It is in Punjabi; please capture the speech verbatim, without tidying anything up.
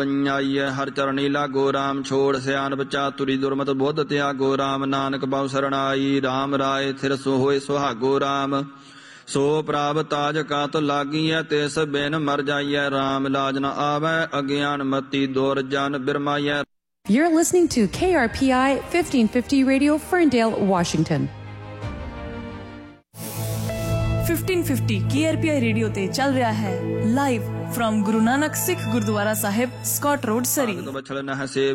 ਆਈਐ ਹਰ ਚਰਣੀ ਲਾਗੋ ਰਾਮ ਛੋੜ ਸਿਆਨ ਚਾਤੁਰੀ ਦੁਰਮਤ ਬੁੱਧ ਤਿਆਗੋ ਰਾਮ ਨਾਨਕ ਪਾਉ ਸਰਣਾਈ ਰਾਮ ਰਾਏ ਥਿਰ ਸੋ ਹੋਏ ਸੁਹਾਗੋ ਰਾਮ ਸੋ ਪ੍ਰਾਪ ਤਾਜ ਕਾਤ ਲਾਗੀਐ ਤਿਸ ਬਿਨ ਮਰ ਜਾਈਐ ਰਾਮ ਲਾਜ ਨ ਆਵੈ ਅਗਿਆਨ ਮਤੀ ਦੁਰ ਜਨ ਬਿਰਮਾਈਐ। You're listening to K R P I fifteen fifty Radio, Ferndale, Washington. fifteen fifty K R P I radio ਤੇ ਚੱਲ ਰਿਹਾ ਹੈ ਲਾਈਵ ਫਰਮ ਗੁਰੂ ਨਾਨਕ ਸਿੱਖ ਗੁਰਦੁਆਰਾ ਸਾਹਿਬ, ਸਕਾਟ ਰੋਡ, ਸਰੀ।